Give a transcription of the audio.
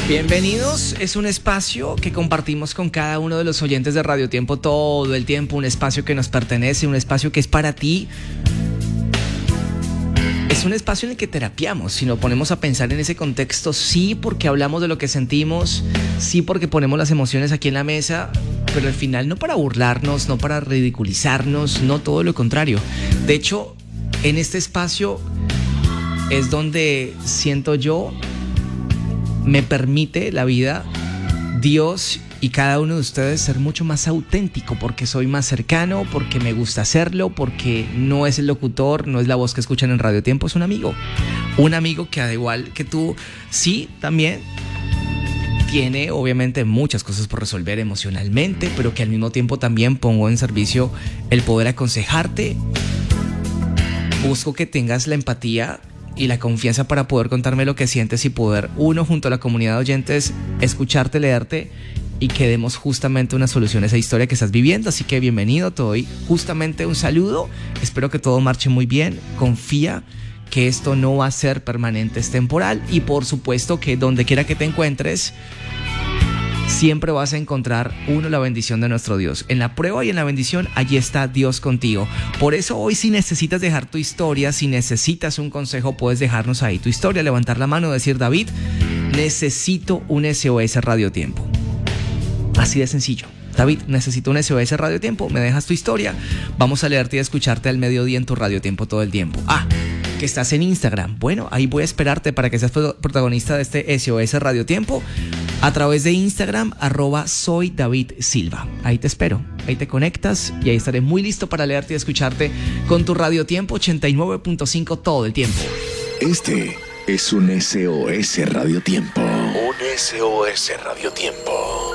Bienvenidos, es un espacio que compartimos con cada uno de los oyentes de Radio Tiempo todo el tiempo, un espacio que nos pertenece, un espacio que es para ti. Es un espacio en el que terapiamos, si nos ponemos a pensar en ese contexto, sí porque hablamos de lo que sentimos, sí porque ponemos las emociones aquí en la mesa, pero al final no para burlarnos, no para ridiculizarnos, no, todo lo contrario. De hecho, en este espacio es donde siento yo, me permite la vida, Dios y cada uno de ustedes ser mucho más auténtico, porque soy más cercano, porque me gusta hacerlo, porque no es el locutor, no es la voz que escuchan en Radio Tiempo, es un amigo que al igual que tú, sí, también tiene obviamente muchas cosas por resolver emocionalmente, pero que al mismo tiempo también pongo en servicio el poder aconsejarte. Busco que tengas la empatía y la confianza para poder contarme lo que sientes y poder, uno, junto a la comunidad de oyentes, escucharte, leerte y que demos justamente una solución a esa historia que estás viviendo. Así que bienvenido, te doy justamente un saludo, espero que todo marche muy bien, confía que esto no va a ser permanente, es temporal, y por supuesto que donde quiera que te encuentres, siempre vas a encontrar, uno, la bendición de nuestro Dios. En la prueba y en la bendición, allí está Dios contigo. Por eso hoy, si necesitas dejar tu historia, si necesitas un consejo, puedes dejarnos ahí tu historia, levantar la mano, decir: David, necesito un SOS Radio Tiempo. Así de sencillo. David, necesito un SOS Radio Tiempo, me dejas tu historia, vamos a leerte y a escucharte al mediodía en tu Radio Tiempo todo el tiempo. Que estás en Instagram, bueno, ahí voy a esperarte para que seas protagonista de este SOS Radio Tiempo a través de Instagram, @soydavidsilva. Ahí te espero, ahí te conectas y ahí estaré muy listo para leerte y escucharte con tu Radio Tiempo 89.5 todo el tiempo. Este es un SOS Radio Tiempo. Un SOS Radio Tiempo.